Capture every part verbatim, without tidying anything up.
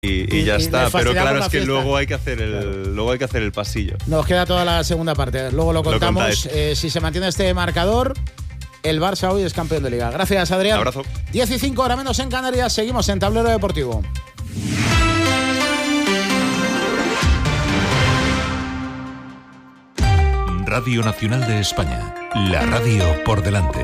Y, y, y ya y está, pero claro, es que fiesta. luego hay que hacer el claro. luego hay que hacer el pasillo. Nos queda toda la segunda parte, luego lo contamos. Lo eh, si se mantiene este marcador, el Barça hoy es campeón de Liga. Gracias, Adrián. Un abrazo. diez y cinco, ahora menos en Canarias, seguimos en Tablero Deportivo. Radio Nacional de España, la radio por delante.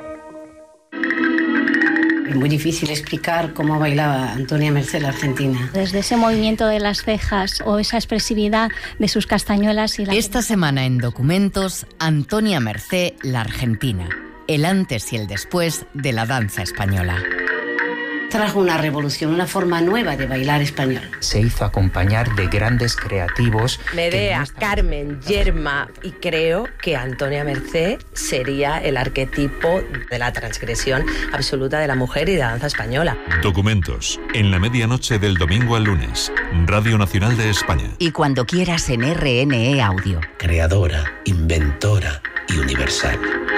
Es muy difícil explicar cómo bailaba Antonia Mercé la argentina. Desde ese movimiento de las cejas o esa expresividad de sus castañuelas y la... Esta semana en Documentos, Antonia Mercé la argentina. El antes y el después de la danza española. Trajo una revolución, una forma nueva de bailar español. Se hizo acompañar de grandes creativos. Medea, no estaban... Carmen, Yerma, y creo que Antonia Mercé sería el arquetipo de la transgresión absoluta de la mujer y de la danza española. Documentos, en la medianoche del domingo al lunes, Radio Nacional de España. Y cuando quieras en R N E Audio. Creadora, inventora y universal.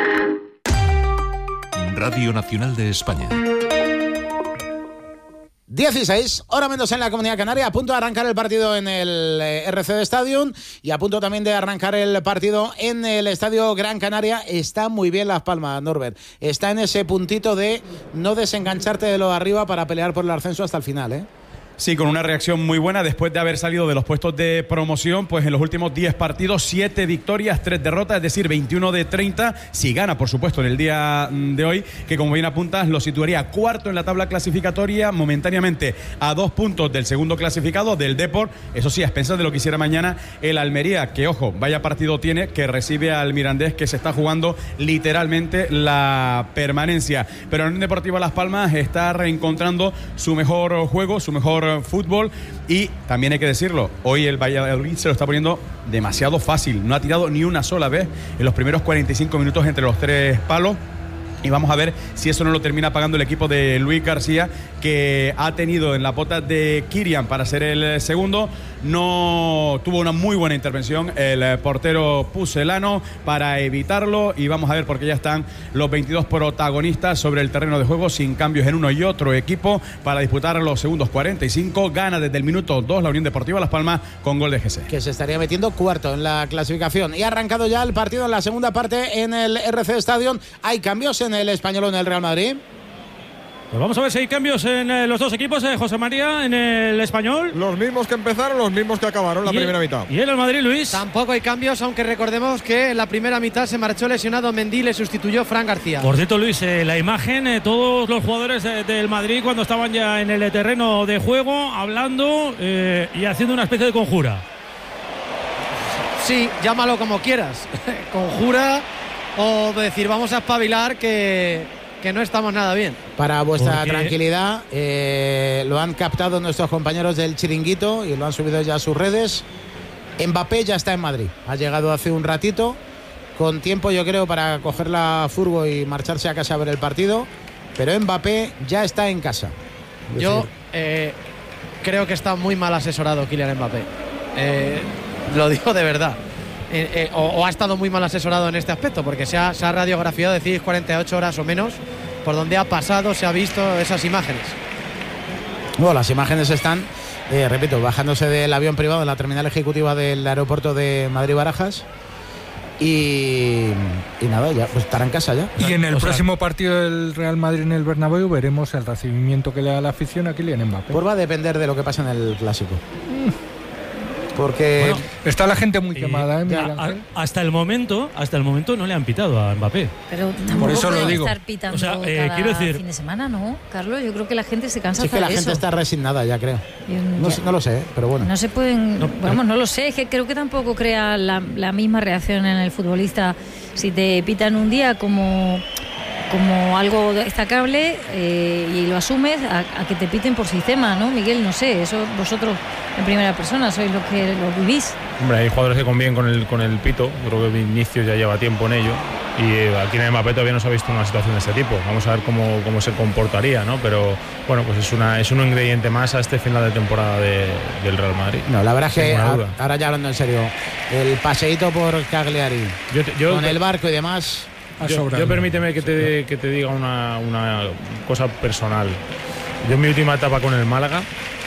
Radio Nacional de España. dieciséis, hora menos en la Comunidad Canaria, a punto de arrancar el partido en el R C D Stadium y a punto también de arrancar el partido en el Estadio Gran Canaria. Está muy bien Las Palmas, Norbert. Está en ese puntito de no desengancharte de lo de arriba para pelear por el ascenso hasta el final, ¿eh? Sí, con una reacción muy buena después de haber salido de los puestos de promoción, pues en los últimos diez partidos, siete victorias, tres derrotas, es decir, veintiuno de treinta. Si gana, por supuesto, en el día de hoy, que como bien apuntas, lo situaría cuarto en la tabla clasificatoria, momentáneamente a dos puntos del segundo clasificado, del Depor. Eso sí, a expensas de lo que hiciera mañana el Almería, que ojo, vaya partido tiene, que recibe al Mirandés, que se está jugando literalmente la permanencia. Pero en el Deportivo Las Palmas está reencontrando su mejor juego, su mejor fútbol, y también hay que decirlo, hoy el Valladolid se lo está poniendo demasiado fácil, no ha tirado ni una sola vez en los primeros cuarenta y cinco minutos entre los tres palos. Y vamos a ver si eso no lo termina pagando el equipo de Luis García, que ha tenido en la pota de Kirian para ser el segundo. No tuvo una muy buena intervención el portero pucelano para evitarlo. Y vamos a ver, porque ya están los veintidós protagonistas sobre el terreno de juego, sin cambios en uno y otro equipo, para disputar los segundos cuarenta y cinco. Gana desde el minuto dos la Unión Deportiva Las Palmas con gol de G C. Que se estaría metiendo cuarto en la clasificación. Y ha arrancado ya el partido en la segunda parte en el R C Stadium. Hay cambios en el Español o en el Real Madrid. Pues vamos a ver si hay cambios en eh, los dos equipos, eh, José María, en el Español. Los mismos que empezaron, los mismos que acabaron la el, primera mitad. ¿Y en el Madrid, Luis? Tampoco hay cambios, aunque recordemos que en la primera mitad se marchó lesionado Mendy, le sustituyó Fran García. Por cierto, Luis, eh, la imagen, eh, todos los jugadores eh, del Madrid cuando estaban ya en el terreno de juego, hablando eh, y haciendo una especie de conjura. Sí, llámalo como quieras. Conjura o decir vamos a espabilar que, que no estamos nada bien. Para vuestra Porque... tranquilidad, eh, lo han captado nuestros compañeros del Chiringuito y lo han subido ya a sus redes. Mbappé ya está en Madrid, ha llegado hace un ratito, con tiempo yo creo para coger la furgo y marcharse a casa a ver el partido, pero Mbappé ya está en casa. Es yo decir... eh, creo que está muy mal asesorado Kylian Mbappé, eh, lo digo de verdad. Eh, eh, o, o ha estado muy mal asesorado en este aspecto, porque se ha, se ha radiografiado, decís, cuarenta y ocho horas o menos, por donde ha pasado, se ha visto esas imágenes. Bueno, las imágenes están, eh, repito, bajándose del avión privado en la terminal ejecutiva del aeropuerto de Madrid-Barajas. Y, y nada, ya pues estará en casa ya. Y en el o próximo sea, partido del Real Madrid en el Bernabéu veremos el recibimiento que le da la afición a Kylian Mbappé. Pues va a depender de lo que pasa en el Clásico. Mm. Porque bueno, está la gente muy eh, quemada, ¿eh? Ya, a, hasta el momento, hasta el momento no le han pitado a Mbappé. Pero por eso lo digo. Estar pitando o sea, eh, cada quiero decir, fin de semana, ¿no, Carlos? Yo creo que la gente se cansa sí, de que la eso. gente está resignada ya, creo. Yo, no, ya. no lo sé, pero bueno. No se pueden, no, vamos, no lo sé, es que creo que tampoco crea la, la misma reacción en el futbolista si te pitan un día como como algo destacable eh, y lo asumes a, a que te piten por sistema, ¿no, Miguel? No sé, eso vosotros en primera persona sois los que lo vivís. Hombre, hay jugadores que conviven con el, con el pito. Yo creo que Vinicius ya lleva tiempo en ello y eh, aquí en el Mbappé todavía no se ha visto una situación de este tipo. Vamos a ver cómo, cómo se comportaría, ¿no? Pero bueno, pues es, una, es un ingrediente más a este final de temporada de, del Real Madrid. No, la verdad es que a, ahora ya hablando en serio, el paseíto por Cagliari yo te, yo, con el barco y demás... Yo, yo permíteme que te, que te diga una, una cosa personal. Yo en mi última etapa con el Málaga